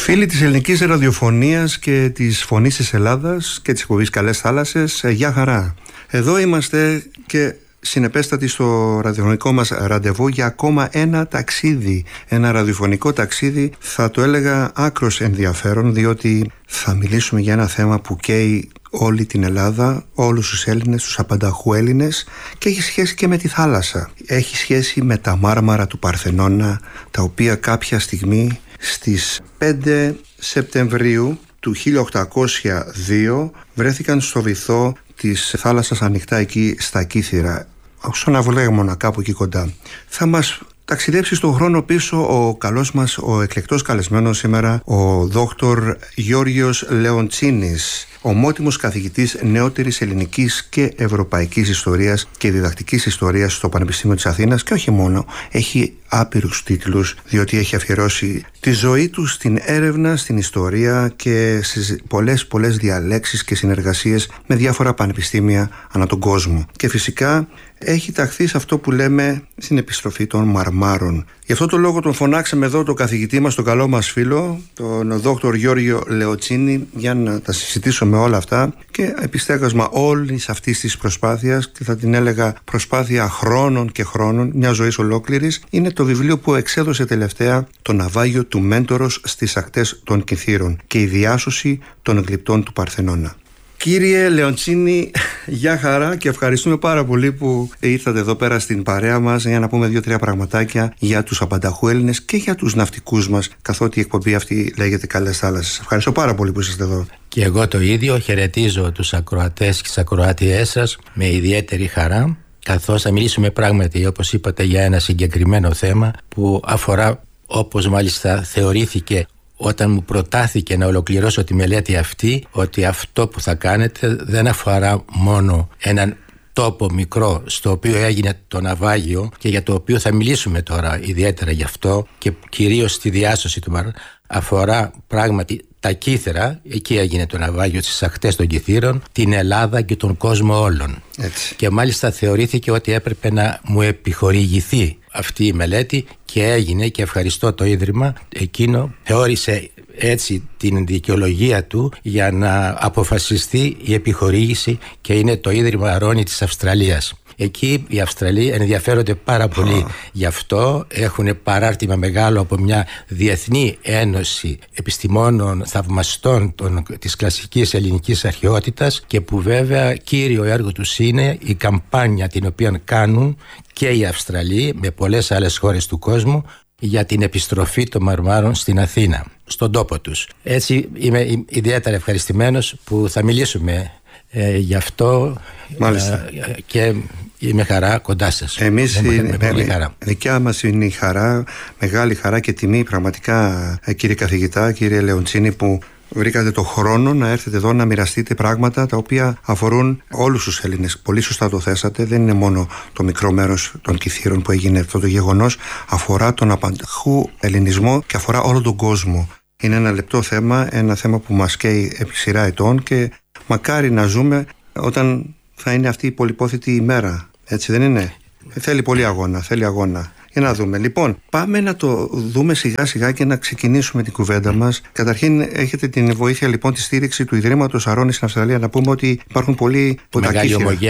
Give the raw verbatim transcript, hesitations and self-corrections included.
Φίλοι της ελληνικής ραδιοφωνίας και της Φωνής της Ελλάδας και της εκπομπής Καλές Θάλασσες, γεια χαρά. Εδώ είμαστε και συνεπέστατοι στο ραδιοφωνικό μας ραντεβού για ακόμα ένα ταξίδι. Ένα ραδιοφωνικό ταξίδι, θα το έλεγα άκρος ενδιαφέρον, διότι θα μιλήσουμε για ένα θέμα που καίει όλη την Ελλάδα, όλους τους Έλληνες, τους απανταχού Έλληνες, και έχει σχέση και με τη θάλασσα. Έχει σχέση με τα μάρμαρα του Παρθενώνα, τα οποία κάποια στιγμή στις πέντε Σεπτεμβρίου του χίλια οκτακόσια δύο βρέθηκαν στο βυθό της θάλασσας ανοιχτά εκεί στα Κύθυρα, στον Αυλαίγμονα, κάπου εκεί κοντά. Θα μας ταξιδέψει στον χρόνο πίσω ο καλός μας, ο εκλεκτός καλεσμένος σήμερα, ο δόκτωρ Γιώργος Λεοντσίνης, ομότιμος καθηγητής νεότερης ελληνικής και ευρωπαϊκής ιστορίας και διδακτικής ιστορίας στο Πανεπιστήμιο της Αθήνας, και όχι μόνο, έχει άπειρους τίτλους, διότι έχει αφιερώσει τη ζωή του στην έρευνα, στην ιστορία και στις πολλές πολλές διαλέξεις και συνεργασίες με διάφορα πανεπιστήμια ανά τον κόσμο. Και φυσικά έχει ταχθεί σε αυτό που λέμε στην επιστροφή των μαρμάρων. Γι' αυτό το λόγο τον φωνάξαμε εδώ τον καθηγητή μας, τον καλό μας φίλο, τον δόκτωρ Γιώργο Λεοντσίνη, για να τα συζητήσουμε όλα αυτά, και επιστέγασμα όλης αυτής της προσπάθειας, και θα την έλεγα προσπάθεια χρόνων και χρόνων, μια ζωής ολόκληρης, είναι το βιβλίο που εξέδωσε τελευταία, το ναυάγιο του Μέντορος στις ακτές των Κυθύρων και η διάσωση των γλυπτών του Παρθενώνα. Κύριε Λεοντσίνη, γεια χαρά, και ευχαριστούμε πάρα πολύ που ήρθατε εδώ πέρα στην παρέα μας για να πούμε δύο-τρία πραγματάκια για τους απανταχού Έλληνες και για τους ναυτικούς μας, καθότι η εκπομπή αυτή λέγεται Καλές Θάλασσες. Ευχαριστώ πάρα πολύ που είσαστε εδώ. Και εγώ το ίδιο χαιρετίζω τους ακροατές και τις ακροάτριές σας με ιδιαίτερη χαρά, καθώς θα μιλήσουμε πράγματι, όπως είπατε, για ένα συγκεκριμένο θέμα που αφορά, όπως μάλιστα θεωρήθηκε όταν μου προτάθηκε να ολοκληρώσω τη μελέτη αυτή, ότι αυτό που θα κάνετε δεν αφορά μόνο έναν τόπο μικρό στο οποίο έγινε το ναυάγιο και για το οποίο θα μιλήσουμε τώρα ιδιαίτερα γι' αυτό, και κυρίως στη διάσωση του Μαρ, αφορά πράγματι τα Κύθυρα, εκεί έγινε το ναυάγιο στις ακτές των Κυθύρων, την Ελλάδα και τον κόσμο όλων. Έτσι. Και μάλιστα θεωρήθηκε ότι έπρεπε να μου επιχορηγηθεί αυτή η μελέτη, και έγινε, και ευχαριστώ το Ίδρυμα. Εκείνο θεώρησε έτσι την δικαιολογία του για να αποφασιστεί η επιχορήγηση, και είναι το Ίδρυμα Αρώνη της Αυστραλίας. Εκεί οι Αυστραλοί ενδιαφέρονται πάρα πολύ oh. γι' αυτό. Έχουν παράρτημα μεγάλο από μια διεθνή ένωση επιστημόνων θαυμαστών των, της κλασικής ελληνικής αρχαιότητας, και που βέβαια κύριο έργο τους είναι η καμπάνια την οποία κάνουν και οι Αυστραλοί με πολλές άλλες χώρες του κόσμου για την επιστροφή των μαρμάρων στην Αθήνα, στον τόπο τους. Έτσι είμαι ιδιαίτερα ευχαριστημένος που θα μιλήσουμε ε, γι' αυτό. Μάλιστα. Ε, και είμαι χαρά κοντά σας. Εμείς είναι, με, με, με χαρά. Δικιά μας είναι η χαρά, μεγάλη χαρά και τιμή πραγματικά, κύριε καθηγητά, κύριε Λεοντσίνη, που βρήκατε το χρόνο να έρθετε εδώ να μοιραστείτε πράγματα τα οποία αφορούν όλους τους Έλληνες. Πολύ σωστά το θέσατε. Δεν είναι μόνο το μικρό μέρος των Κυθύρων που έγινε αυτό το γεγονός. Αφορά τον απανταχού ελληνισμό και αφορά όλο τον κόσμο. Είναι ένα λεπτό θέμα, ένα θέμα που μας καίει επί σειρά ετών, και μακάρι να ζούμε όταν θα είναι αυτή η πολυπόθητη ημέρα. Έτσι δεν είναι? Θέλει πολύ αγώνα, θέλει αγώνα. Για να δούμε. Λοιπόν, πάμε να το δούμε σιγά σιγά και να ξεκινήσουμε την κουβέντα μας. Καταρχήν, έχετε την βοήθεια, λοιπόν, τη στήριξη του Ιδρύματος Αρώνη στην Αυστραλία. Να πούμε ότι υπάρχουν πολλοί από τα Κύθυρα.